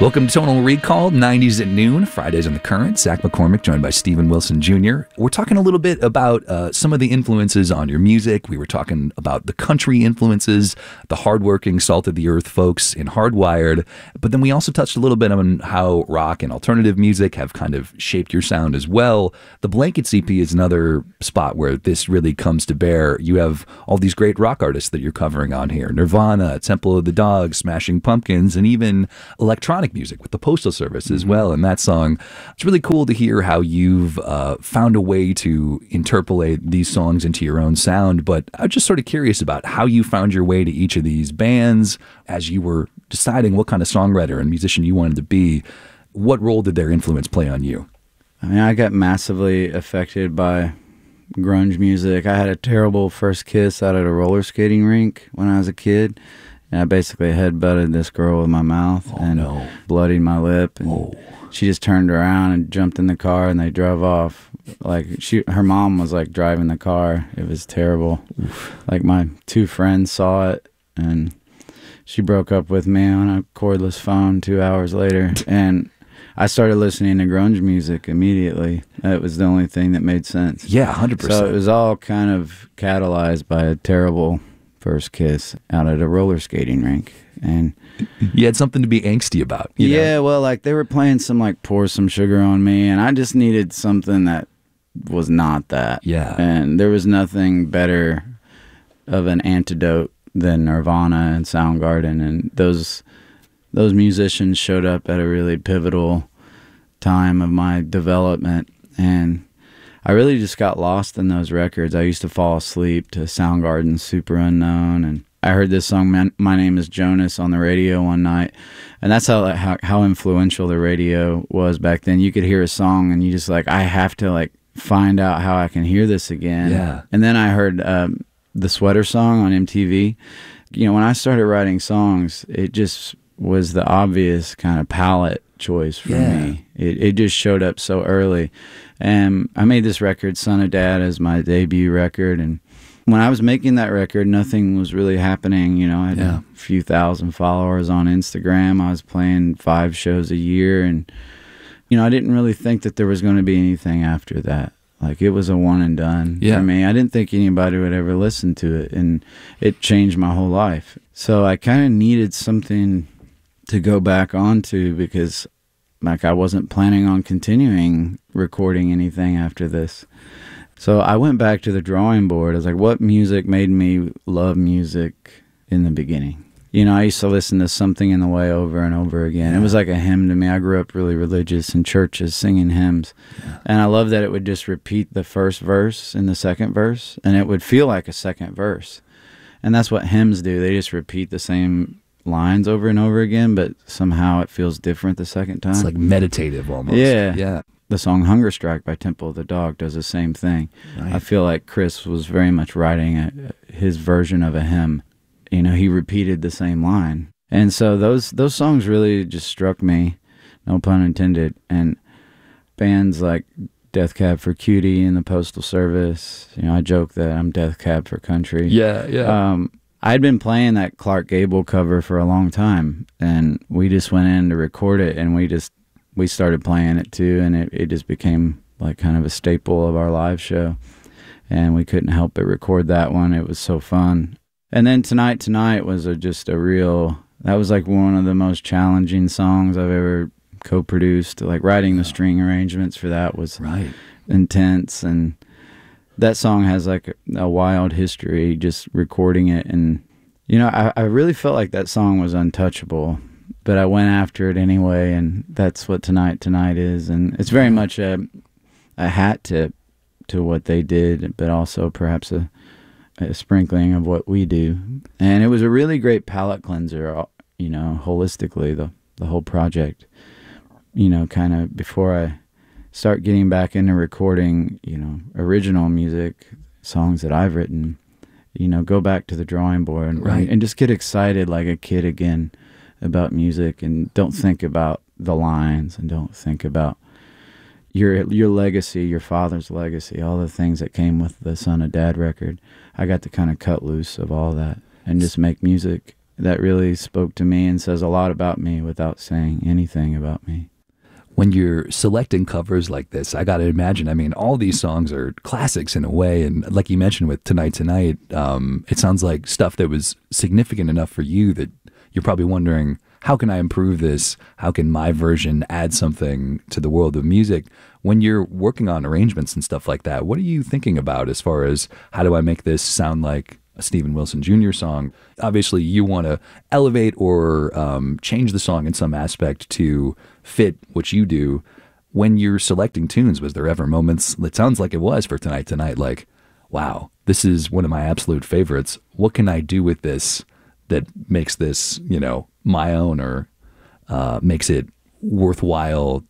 Welcome to Tonal Recall, 90s at noon, Fridays on the Current. Zach McCormick, joined by Stephen Wilson Jr. We're talking a little bit about some of the influences on your music. We were talking about the country influences, the hardworking, salt-of-the-earth folks in Hardwired. But then we also touched a little bit on how rock and alternative music have kind of shaped your sound as well. The Blankets EP is another spot where this really comes to bear. You have all these great rock artists that you're covering on here. Nirvana, Temple of the Dog, Smashing Pumpkins, and even electronic music with the Postal Service as well. And that song, it's really cool to hear how you've found a way to interpolate these songs into your own sound. But I'm just sort of curious about how you found your way to each of these bands as you were deciding what kind of songwriter and musician you wanted to be. What role did their influence play on you? I mean, I got massively affected by grunge music. I had a terrible first kiss out at a roller skating rink when I was a kid. And I basically headbutted this girl with my mouth bloodied my lip. And she just turned around and jumped in the car and they drove off. Like her mom was like driving the car. It was terrible. Like my two friends saw it and she broke up with me on a cordless phone 2 hours later. And I started listening to grunge music immediately. It was the only thing that made sense. Yeah, 100%. So it was all kind of catalyzed by a terrible first kiss out at a roller skating rink. And you had something to be angsty about. You know? Well, like they were playing some like Pour Some Sugar on Me, and I just needed something that was not that. Yeah. And there was nothing better of an antidote than Nirvana and Soundgarden, and those musicians showed up at a really pivotal time of my development, and I really just got lost in those records. I used to fall asleep to Soundgarden's Super Unknown, and I heard this song, My Name is Jonas, on the radio one night, and that's how influential the radio was back then. You could hear a song, and you just like, I have to like find out how I can hear this again. Yeah. And then I heard the Sweater Song on MTV. You know, when I started writing songs, it just was the obvious kind of palette choice for me. It just showed up so early. And I made this record, Son of Dad, as my debut record. And when I was making that record, nothing was really happening. You know, I had a few thousand followers on Instagram. I was playing 5 shows a year. And, you know, I didn't really think that there was going to be anything after that. Like, it was a one and done for me. I didn't think anybody would ever listen to it. And it changed my whole life. So I kind of needed something to go back onto because like I wasn't planning on continuing recording anything after this. So I went back to the drawing board. I was like, what music made me love music in the beginning? You know, I used to listen to Something in the Way over and over again. It was like a hymn to me. I grew up really religious in churches singing hymns. And I love that it would just repeat the first verse and the second verse, and it would feel like a second verse. And that's what hymns do. They just repeat the same lines over and over again, but somehow it feels different the second time. It's like meditative almost. Yeah. The song Hunger Strike by Temple of the Dog does the same thing. Right. I feel like Chris was very much writing his version of a hymn. You know, he repeated the same line. And so those songs really just struck me, no pun intended. And bands like Death Cab for Cutie and the Postal Service, you know, I joke that I'm Death Cab for Country. Yeah. I'd been playing that Clark Gable cover for a long time, and we just went in to record it, and we started playing it too, and it just became like kind of a staple of our live show, and we couldn't help but record that one. It was so fun. And then Tonight was that was like one of the most challenging songs I've ever co-produced. Like writing the string arrangements for that was intense, and that song has like a wild history, just recording it. And, you know, I really felt like that song was untouchable, but I went after it anyway. And that's what Tonight is. And it's very much a hat tip to what they did, but also perhaps a sprinkling of what we do. And it was a really great palate cleanser, you know, holistically, the whole project, you know, kind of before I start getting back into recording, you know, original music, songs that I've written, you know, go back to the drawing board and just get excited like a kid again about music, and don't think about the lines, and don't think about your legacy, your father's legacy, all the things that came with the Son of Dad record. I got to kind of cut loose of all that and just make music that really spoke to me and says a lot about me without saying anything about me. When you're selecting covers like this, I got to imagine, I mean, all these songs are classics in a way. And like you mentioned with Tonight Tonight, it sounds like stuff that was significant enough for you that you're probably wondering, how can I improve this? How can my version add something to the world of music? When you're working on arrangements and stuff like that, what are you thinking about as far as how do I make this sound like a Steven Wilson Jr. song? Obviously, you want to elevate or change the song in some aspect to fit what you do. When you're selecting tunes, was there ever moments, it sounds like it was for Tonight Tonight, like, wow, this is one of my absolute favorites. What can I do with this that makes this, you know, my own, or makes it worthwhile